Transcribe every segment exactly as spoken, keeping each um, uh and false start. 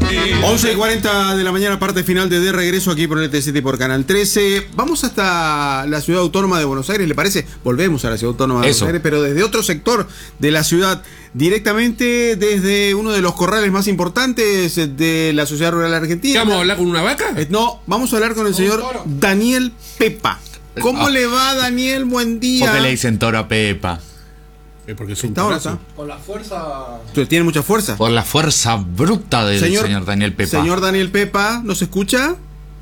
once y cuarenta de la mañana, parte final de De Regreso aquí por el T siete y por Canal trece. Vamos hasta la ciudad autónoma de Buenos Aires, ¿le parece? Volvemos a la ciudad autónoma de Eso. Buenos Aires, pero desde otro sector de la ciudad, directamente desde uno de los corrales más importantes de la sociedad rural argentina. ¿Qué, vamos a hablar con una vaca? Eh, no, vamos a hablar con el señor Daniel Pepa. ¿Cómo Ah. le va, Daniel? Buen día. ¿Por qué le dicen toro a Pepa? Eh, porque es un Está torazo. ahora, Con la fuerza. ¿Usted tiene mucha fuerza? Por la fuerza bruta del señor, Daniel Pepa. Señor Daniel Pepa, ¿nos escucha?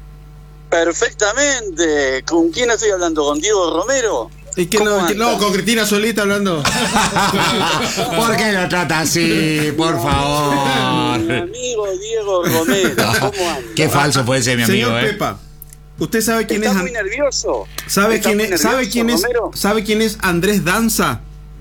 Perfectamente. ¿Con quién estoy hablando? ¿Con Diego Romero? ¿Y que ¿Cómo no, que anda? no, con Cristina Solita hablando. ¿Por qué lo trata así? Por Mi favor. amigo Diego Romero. ¿Cómo anda? Qué falso puede ser mi amigo, Señor eh. Pepa, ¿usted sabe quién ¿Está es? muy nervioso? ¿Sabe ¿Está quién muy es? ¿Sabe nervioso, quién es? Romero? ¿Sabe quién es Andrés Danza?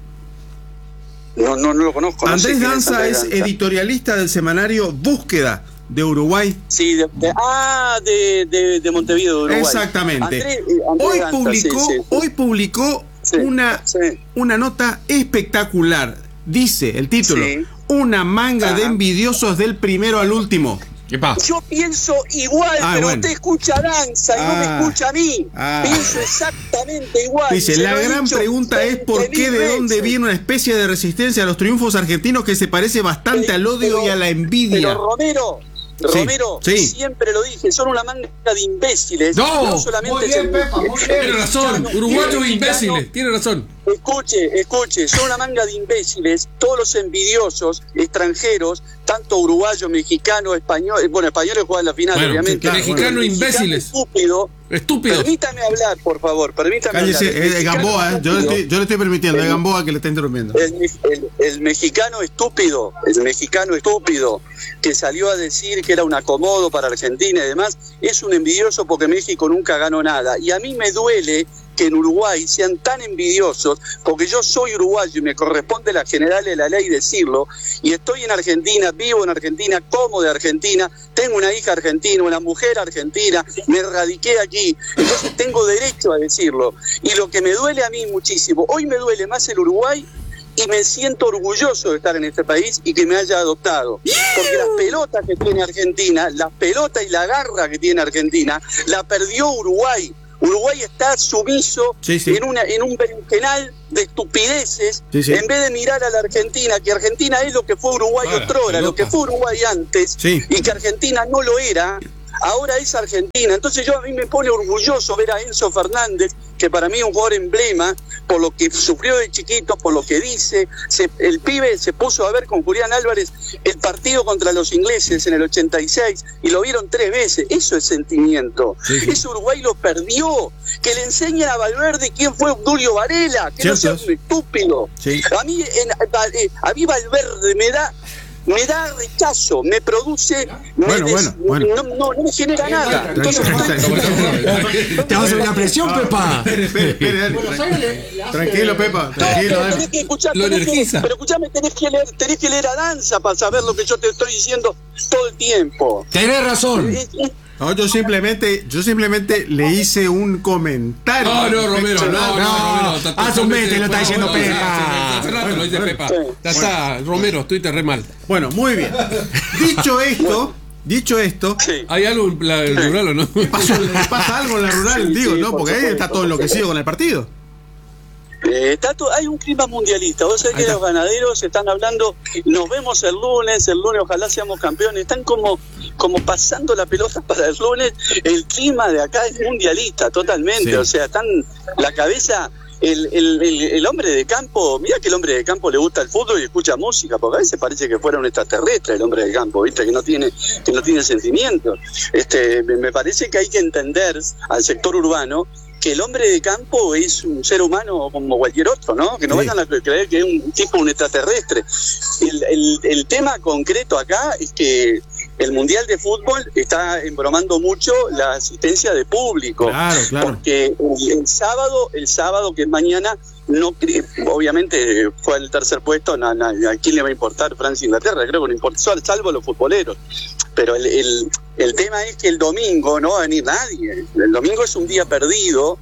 No, no, no lo conozco. no sé Andrés quién Danza Andrés es Danza. editorialista del semanario Búsqueda de Uruguay. Sí, de, de- ah, de, de, de Montevideo, de Uruguay. Exactamente. Andrés- eh, Andrés Hoy Danza, publicó, sí, sí, sí. hoy publicó Sí, una, sí. una nota espectacular. Dice el título: Sí. Una manga de Ajá. envidiosos del primero al último. ¿Qué pasa? Yo pienso igual, Ah, pero bueno. usted escucha Danza y no Ah. me escucha a mí. Ah. Pienso exactamente igual. Dice, Se la lo he gran dicho pregunta es por qué, veinte de mil dónde veces. viene una especie de resistencia a los triunfos argentinos que se parece bastante al odio Pero- y a la envidia. Pero Romero, Sí, Romero, sí. siempre lo dije, son una manga de imbéciles. No, solamente muy bien, se- Pepa, muy bien. Tiene razón, uruguayos imbéciles, tiene razón. Escuche, escuche, son una manga de imbéciles, todos los envidiosos, extranjeros, tanto uruguayos, mexicanos, españoles, bueno, españoles juegan la final, Bueno, obviamente. sí, claro, Mexicano, Bueno, imbéciles. Estúpido. Estúpido. Permítame hablar, por favor, permítame Cállese, hablar. El es mexicano Gamboa, ¿eh? yo, le estúpido- estoy, yo le estoy permitiendo, es Gamboa que le está interrumpiendo. El, el- el mexicano estúpido, el mexicano estúpido que salió a decir que era un acomodo para Argentina y demás, es un envidioso porque México nunca ganó nada. Y a mí me duele que en Uruguay sean tan envidiosos, porque yo soy uruguayo y me corresponde la general de la ley decirlo, y estoy en Argentina, vivo en Argentina, como de Argentina, tengo una hija argentina, una mujer argentina, me radiqué aquí, entonces tengo derecho a decirlo. Y lo que me duele a mí muchísimo, hoy me duele más el Uruguay, y me siento orgulloso de estar en este país y que me haya adoptado. Porque las pelotas que tiene Argentina, la pelota y la garra que tiene Argentina, la perdió Uruguay. Uruguay está sumiso Sí, sí. en una en un berenjenal de estupideces, Sí, sí. en vez de mirar a la Argentina, que Argentina es lo que fue Uruguay Ah, otrora, lo pelota. que fue Uruguay antes, Sí. y que Argentina no lo era, ahora es Argentina. Entonces yo a mí me pone orgulloso ver a Enzo Fernández, que para mí es un jugador emblema, por lo que sufrió de chiquito, por lo que dice. Se- el pibe se puso a ver con Julián Álvarez el partido contra los ingleses en el ochenta y seis y lo vieron tres veces. Eso es sentimiento. Sí, sí. Ese Uruguay lo perdió. Que le enseñen a Valverde quién fue Obdulio Varela, que no sea Cierto. un estúpido. Sí. A mí, en, eh, a mí Valverde me da... Me da rechazo, me produce, me Bueno, des- bueno, bueno. No, no, no me genera nada. Entonces, Te vas a subir la presión, Pepa. Espere, espere, espere, dale. Buenos Aires le- le hace- Tranquilo, Pepa, No, tranquilo, pero dale. tenés que escuchar, Lo tenés que- energiza. pero escuchame, tenés que leer, tenés que leer a Danza para saber lo que yo te estoy diciendo todo el tiempo. Tenés razón. Es- es- No, yo simplemente, yo simplemente le hice un comentario. No, no, Romero, no, no, No, Romero. está- hace un mes te lo está no, diciendo no, Pepa. Hace rato lo dice Pepa. Sí. Ya está, Romero, estuviste re mal. Bueno, muy bien. Dicho esto, dicho esto, sí. ¿Hay algo en la- el rural o no? ¿pasa, pasa algo en la rural? Sí, Digo, sí, ¿no? por Porque ahí supuesto, está todo por enloquecido con el partido. Eh, está to- hay un clima mundialista. Vos sabés Ahí que está. los ganaderos están hablando, nos vemos el lunes, el lunes ojalá seamos campeones. Están como, como pasando la pelota para el lunes. El clima de acá es mundialista, totalmente. Sí. O sea, están la cabeza. El, el, el, el hombre de campo, mira que el hombre de campo le gusta el fútbol y escucha música, porque a veces parece que fuera un extraterrestre el hombre de campo, viste, que no tiene, que no tiene sentimientos. Este, me me parece que hay que entender al sector urbano que el hombre de campo es un ser humano como cualquier otro, ¿no? Que no Sí. vayan a creer que es un tipo, un extraterrestre. El, el, el tema concreto acá es que el Mundial de Fútbol está embromando mucho la asistencia de público. Claro, claro. Porque el, el sábado, el sábado que es mañana, no cre- obviamente fue el tercer puesto, na- na- ¿a quién le va a importar Francia e Inglaterra? Creo que no importa, salvo a los futboleros. Pero el, el, el tema es que el domingo no va a venir nadie. El domingo es un día perdido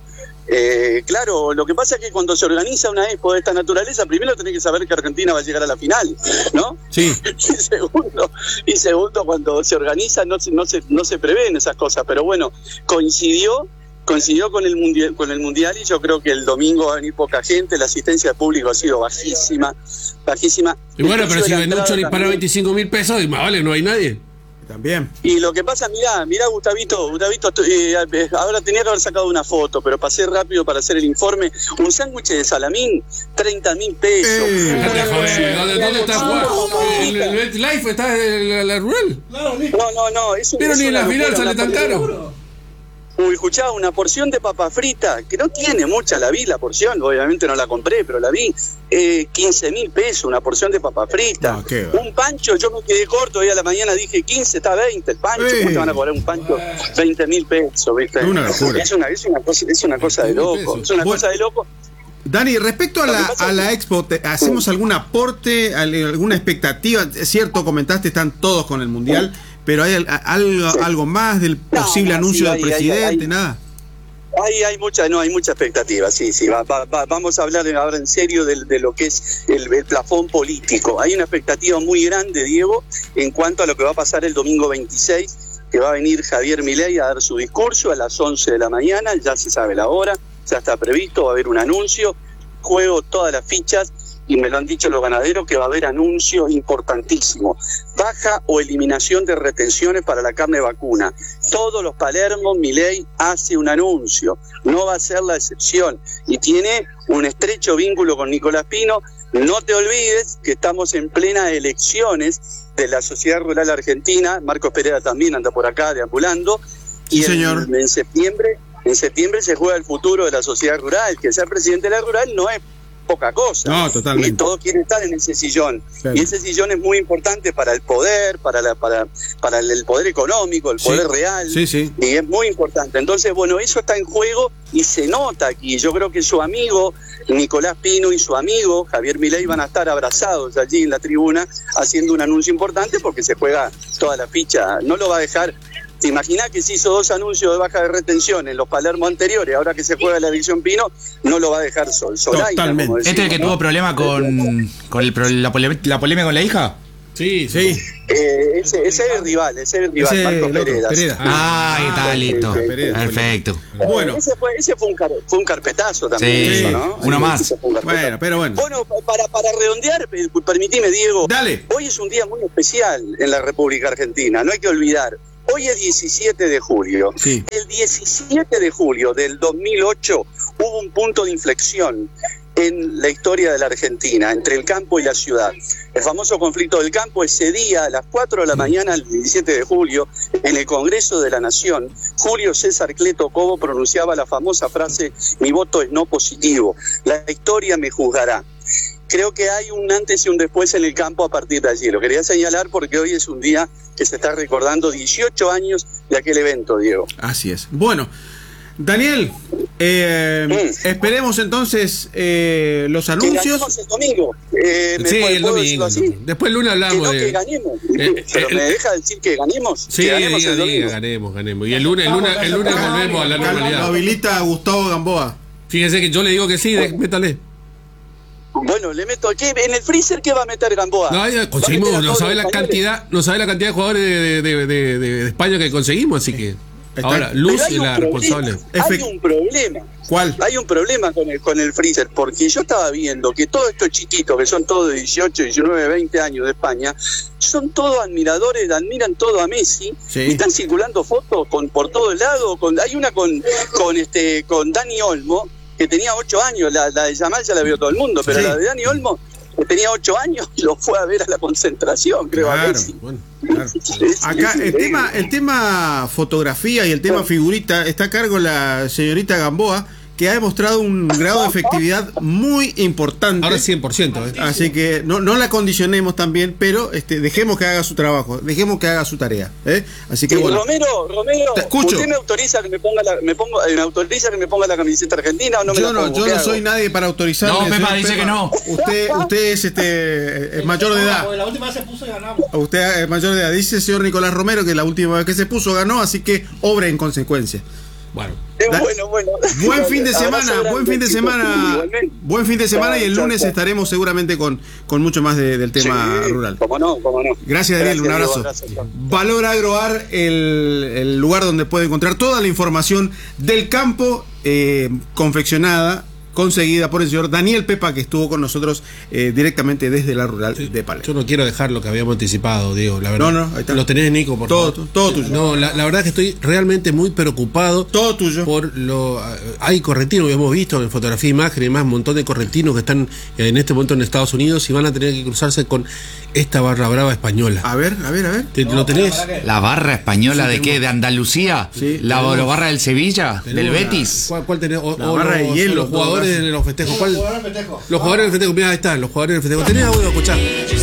Eh, claro, lo que pasa es que cuando se organiza una expo de esta naturaleza, primero tenés que saber que Argentina va a llegar a la final, ¿no? Sí. Y segundo, y segundo cuando se organiza no se, no se, no se prevén esas cosas, pero bueno, coincidió coincidió con el mundial, con el mundial y yo creo que el domingo va a venir poca gente, la asistencia del público ha sido bajísima, bajísima. Y bueno, pero si la ven un chori para veinticinco mil pesos, y más vale, no hay nadie. También. Y lo que pasa, mirá, mirá Gustavito, Gustavito, eh, ahora tenía que haber sacado una foto, pero pasé rápido para hacer el informe. Un sándwich de salamín, treinta mil pesos. Eh, Dejate de joder, ¿Dónde, ¿Dónde está Juan? ¿El, el BetLife está en la, la rural? No, no, no. Es un, Pero es ni en una la final locura, sale tan una caro. Uy, escuchá, una porción de papa frita, que no tiene mucha, la vi la porción, obviamente no la compré, pero la vi, eh, quince mil pesos, una porción de papa frita. No, qué un pancho, yo me quedé corto, hoy a la mañana dije quince, está veinte el pancho, Eh. ¿cómo te van a cobrar un pancho? veinte mil pesos, ¿viste? Es una locura. Es una, es una cosa, es una cosa de loco, es una Bueno. cosa de loco. Dani, respecto a Lo la, que pasa a es la que- expo, ¿te- ¿hacemos algún aporte, al- alguna expectativa? Es cierto, comentaste, están todos con el Mundial, pero ¿hay al- algo, Sí. algo más del posible no, anuncio sí, del hay- hay- presidente? hay- Nada. Hay, hay mucha, no, hay mucha expectativa, sí, sí. Va, va, va, vamos a hablar ahora en serio de, de lo que es el, el plafón político. Hay una expectativa muy grande, Diego, en cuanto a lo que va a pasar el domingo veintiséis, que va a venir Javier Milei a dar su discurso a las once de la mañana, ya se sabe la hora, ya está previsto, va a haber un anuncio, juego todas las fichas, y me lo han dicho los ganaderos que va a haber anuncios importantísimos. Baja o eliminación de retenciones para la carne vacuna. Todos los Palermo, Milei hace un anuncio, no va a ser la excepción, y tiene un estrecho vínculo con Nicolás Pino. No te olvides que estamos en plena elecciones de la Sociedad Rural Argentina, Marcos Pereira también anda por acá deambulando, Sí, y en, señor. en septiembre, en septiembre se juega el futuro de la sociedad rural, que ser presidente de la rural no es poca cosa. No, totalmente. Y todos quieren estar en ese sillón. Claro. Y ese sillón es muy importante para el poder, para la, para, para el poder económico, el Sí. poder real. Sí, sí. Y es muy importante. Entonces, bueno, eso está en juego y se nota aquí. Yo creo que su amigo Nicolás Pino y su amigo Javier Milei van a estar abrazados allí en la tribuna haciendo un anuncio importante porque se juega toda la ficha. No lo va a dejar. ¿Te imaginás que se hizo dos anuncios de baja de retención en los Palermo anteriores? Ahora que se juega la elección Pino, no lo va a dejar sol, solaina, Totalmente. como ¿Este es el que decimos, tuvo ¿no? problema con, con el, pro- la, pole- la polémica con la hija? Sí, Sí. Eh, ese, ese es el rival, ese es el rival, Ese, Marcos el otro, Pereira. Pereira. Ah, ahí está, listo. Pereira. Perfecto. Bueno. Ese fue, ese fue un, car- fue un carpetazo también. Sí, eso, ¿no? uno más. Ese fue un carpetazo. Bueno, pero bueno. Bueno, para, para redondear, eh, permitime, Diego. Dale. Hoy es un día muy especial en la República Argentina, no hay que olvidar. Hoy es diecisiete de julio. Sí. El diecisiete de julio del dos mil ocho hubo un punto de inflexión en la historia de la Argentina, entre el campo y la ciudad. El famoso conflicto del campo, ese día a las cuatro de la mañana, el diecisiete de julio, en el Congreso de la Nación, Julio César Cleto Cobo pronunciaba la famosa frase: mi voto es no positivo, la historia me juzgará. Creo que hay un antes y un después en el campo a partir de allí. Lo quería señalar porque hoy es un día que se está recordando dieciocho años de aquel evento, Diego. Así es. Bueno, Daniel, eh, Mm. esperemos entonces eh, los Que anuncios. ganemos el domingo. Eh, ¿me Sí, puedo- el puedo domingo. decirlo así? Después el lunes Que hablamos no, que de. ganemos. Eh, Pero eh, me deja decir que ganemos. Sí, que ganemos diga, el domingo. diga, ganemos, ganemos. Y el lunes, el lunes, el lunes volvemos a la Lo normalidad. habilita Gustavo Gamboa. Fíjese que yo le digo que sí, de- métale. Bueno, le meto aquí. ¿En el freezer qué va a meter Gamboa? No, ya ¿Va a conseguimos, meter a no todos sabe los la españoles? cantidad, no sabe la cantidad de jugadores de, de, de, de- de España que conseguimos, así que Está- ahora Pero Luz hay es un la problema, responsable. Hay Efect- un problema. ¿Cuál? Hay un problema con el, con el freezer, porque yo estaba viendo que todos estos chiquitos, que son todos de dieciocho, diecinueve, veinte años de España, son todos admiradores, admiran todo a Messi, Sí. y están circulando fotos con, por todo el lado. Con, hay una con, con, este, con Dani Olmo, que tenía ocho años, la, la de Yamal ya la vio todo el mundo, pero Sí. la de Dani Olmo, que tenía ocho años, lo fue a ver a la concentración, creo, a Claro, Messi. Bueno, claro. Es- Acá es el increíble. tema, el tema fotografía y el tema figurita está a cargo la señorita Gamboa, que ha demostrado un grado de efectividad muy importante. ahora cien por ciento. ¿eh? Así que no, no la condicionemos también, pero este, dejemos que haga su trabajo, dejemos que haga su tarea. ¿eh? Así que Sí, bueno. Romero, Romero, Te escucho. ¿usted me autoriza que me ponga la, me pongo, me autoriza que me ponga la camiseta argentina o no me Yo la no, pongo? yo ¿Qué no hago? soy nadie para autorizarle. No, Pepa señor dice que no. Usted, usted es este es mayor de edad. La última vez se puso y ganamos. Usted es mayor de edad. Dice el señor Nicolás Romero que la última vez que se puso ganó, así que obra en consecuencia. Bueno, Tengo Bueno, bueno. Buen fin de Abrazo semana, grande, buen fin de chicos. semana. Igualmente. Buen fin de semana y el Chao, lunes chao. estaremos seguramente con, con mucho más de- del tema Sí, rural. Cómo no, cómo no. Gracias, Daniel, un Diego, abrazo. abrazo, chao. Valor Agroar, el, el lugar donde puede encontrar toda la información del campo eh, confeccionada, conseguida por el señor Daniel Pepa, que estuvo con nosotros eh, directamente desde la rural de Palermo. Yo no quiero dejar lo que habíamos anticipado, Diego, la verdad. No, no, ahí está. Lo tenés, Nico, por Todo, favor. todo tuyo. No, la, la verdad es que estoy realmente muy preocupado. Todo tuyo. Por lo hay correntinos, hemos visto en fotografía, imagen y más, un montón de correntinos que están en este momento en Estados Unidos y van a tener que cruzarse con esta barra brava española. A ver, a ver, a ver. ¿Te- ¿Lo tenés? ¿La barra española de qué? ¿De Andalucía? Sí, ¿La, tenemos- la barra del Sevilla? ¿Del Tenemos la- Betis? ¿Cuál, cuál tenés? O, La o barra de los, hielo, los todo jugadores caso. de los festejos. ¿Cuál? Los jugadores del festejo. Mira, ahí están, los jugadores del festejo. ¿Tenés audio? Escuchá.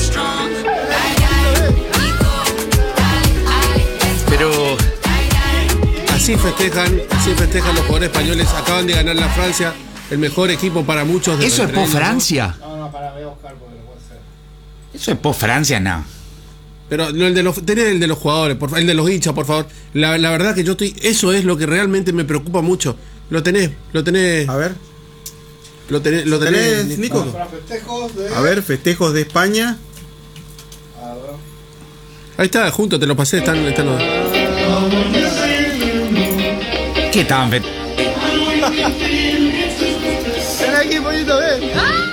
Pero Así festejan, así festejan los jugadores españoles. Acaban de ganar la Francia, el mejor equipo para muchos. de ¿eso es entre ellos, post Francia? No, no, para, voy a buscar porque no puede ser. Eso es post Francia, no. Pero no, el de los, tenés el de los jugadores, por, fa- el de los hinchas, por favor. La, la verdad que yo estoy, eso es lo que realmente me preocupa mucho. Lo tenés, lo tenés, A ver. lo tenés, lo tenés, ¿Tenés, Nico? Para festejos de. A ver, festejos de España. A ver. Ahí está, junto, te lo pasé, están, están los- ¿Qué tan fe- Ven aquí, pollito, ven.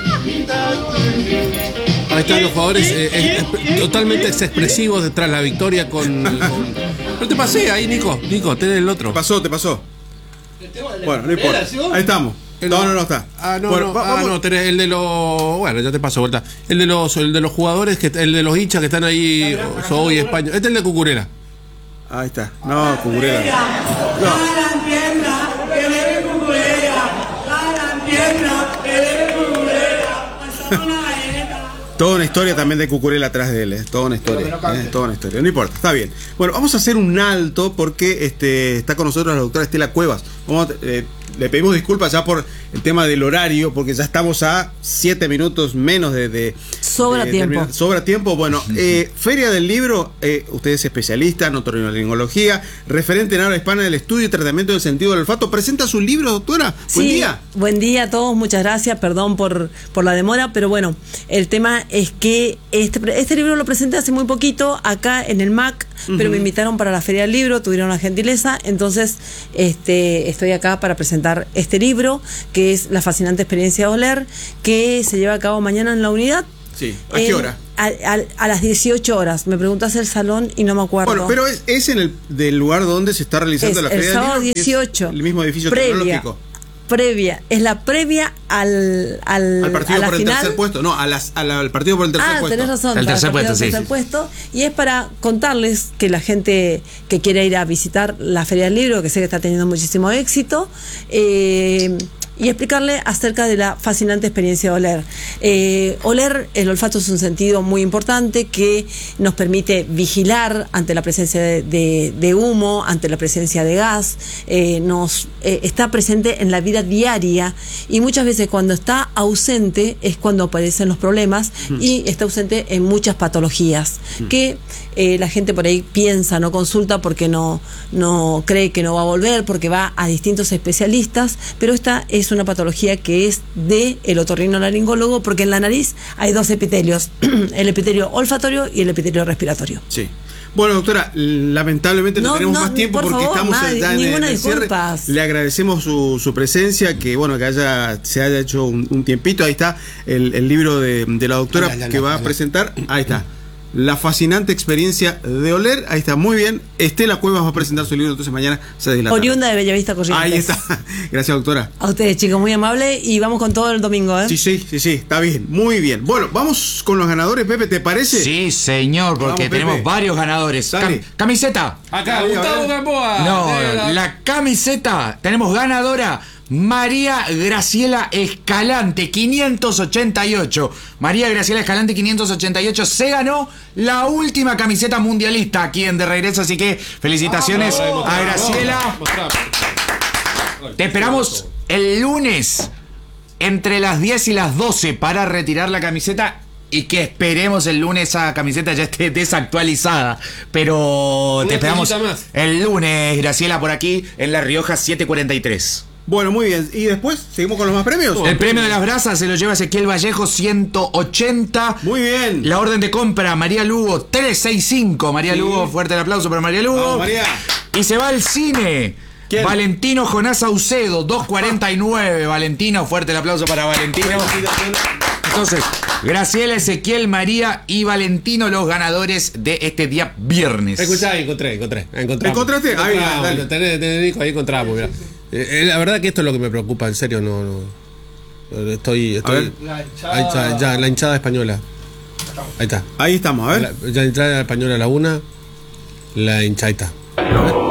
ahí están los jugadores eh, eh, eh, totalmente expresivos detrás de la victoria con, con- No te pasé ahí, Nico, Nico, tenés el otro. Te pasó, te pasó. Bueno, no importa. Ahí estamos. El- No, no, no está. Ah, no, Bueno, no, va- ah, vamos- no, tenés el de los. Bueno, ya te paso vuelta. El de los, el de los jugadores, que el de los hinchas que están ahí, Soy España. Este es el de Cucurela. Ahí está. No, Cucurella. Jalan pierna, que le dé cucurella. Jalan pierna, que le dé cucurella. Pasamos una galleta. Toda una historia también de Cucurella atrás de él, es toda una historia, eh, toda una historia, no importa, está bien. Bueno, vamos a hacer un alto porque este, está con nosotros la doctora Estela Cuevas. Vamos a- eh, le pedimos disculpas ya por el tema del horario, porque ya estamos a siete minutos menos de... de- Sobra de tiempo. terminar. Sobra tiempo, bueno, eh, Feria del Libro, eh, usted es especialista en otorrinolaringología, referente en habla hispana del estudio y tratamiento del sentido del olfato. ¿Presenta su libro, doctora? Buen Sí, día. buen día a todos, muchas gracias, perdón por, por la demora, pero bueno, el tema es que este, este libro lo presenté hace muy poquito acá en el M A C, pero me invitaron para la Feria del Libro, tuvieron la gentileza, entonces este, estoy acá para presentar este libro, que es La fascinante experiencia de oler, que se lleva a cabo mañana en la unidad. Sí, ¿a qué Eh, hora? A, a- a las dieciocho horas. Me preguntas el salón y no me acuerdo. Bueno, pero es, es en el del lugar donde se está realizando Es la el Feria sábado del Libro, que es dieciocho. el mismo edificio previa, tecnológico. Previa, es la previa al, al, Al partido a la por el final. tercer puesto. No, a las, a la- al partido por el tercer Ah, puesto. tenés razón. El para tercer partido puesto, del sí. tercer puesto. Y es para contarles que la gente que quiere ir a visitar la Feria del Libro, que sé que está teniendo muchísimo éxito, eh, y explicarle acerca de la fascinante experiencia de oler. Eh, oler, el olfato es un sentido muy importante que nos permite vigilar ante la presencia de, de- de humo, ante la presencia de gas, eh, nos eh, está presente en la vida diaria y muchas veces cuando está ausente es cuando aparecen los problemas y está ausente en muchas patologías que eh, la gente por ahí piensa, no consulta porque no, no cree que no va a volver, porque va a distintos especialistas, pero esta es una patología que es de el otorrinolaringólogo porque en la nariz hay dos epitelios, el epitelio olfatorio y el epitelio respiratorio. Sí. Bueno, doctora, lamentablemente no, No, tenemos no, más tiempo por porque favor, estamos nadie- ya en, ninguna en el cierre. disculpas. Le agradecemos su, su presencia, que bueno, que haya, se haya hecho un, un tiempito. Ahí está el, el libro de, de la doctora Ya, ya, ya, que va ya, a ya. presentar. Ahí está. La fascinante experiencia de oler. Ahí está, muy bien. Estela Cuevas va a presentar su libro entonces mañana, seis de la tarde. Oriunda de Bellavista Corrientes. Ahí está. Gracias, doctora. A ustedes, chicos, muy amable y vamos con todo el domingo, ¿eh? Sí, sí, sí, sí, está bien, muy bien. Bueno, vamos con los ganadores, Pepe, ¿te parece? Sí, señor, porque Vamos, tenemos Pepe. varios ganadores. Dale. Cam- camiseta. Acá, Ahí, a Gustavo ver. Gamboa. No, de la- la camiseta. Tenemos ganadora. María Graciela Escalante, quinientos ochenta y ocho. María Graciela Escalante, quinientos ochenta y ocho. Se ganó la última camiseta mundialista aquí en De Regreso. Así que felicitaciones a Graciela. Mostrá. Te esperamos el lunes entre las diez y las doce para retirar la camiseta y que esperemos el lunes esa camiseta ya esté desactualizada. Pero Una te esperamos estrellita más. el lunes, Graciela, por aquí en La Rioja siete cuarenta y tres. Bueno, muy bien. Y después seguimos con los más premios. El premio de las brasas se lo lleva Ezequiel Vallejo, ciento ochenta. Muy bien. La orden de compra, María Lugo, trescientos sesenta y cinco. María Sí. Lugo, fuerte el aplauso para María Lugo. Vamos, María. Y se va al cine. ¿Quién? Valentino Jonás Saucedo, doscientos cuarenta y nueve. Valentino, fuerte el aplauso para Valentino. Entonces, Graciela, Ezequiel, María y Valentino, los ganadores de este día viernes. Escuchá, encontré, encontré. Encontramos. ¿Encontraste? Ahí, Encontramos, dale. tenés, tenés, hijo, ahí encontramos, mirá. Eh, eh, la verdad que esto es lo que me preocupa, en serio, no, no. Estoy, estoy. La hinchada- Ahí está, ya, la hinchada española. Ahí está. Ahí estamos, a ver. La, ya la hinchada española la una, la hinchada. ahí está.